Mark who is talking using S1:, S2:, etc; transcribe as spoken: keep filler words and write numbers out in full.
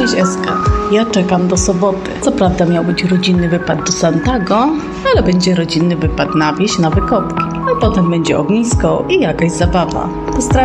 S1: Cześć Eska, ja czekam do soboty. Co prawda miał być rodzinny wypad do Santago, ale będzie rodzinny wypad na wieś na wykopki. A potem będzie ognisko i jakaś zabawa. Pozdrawiam.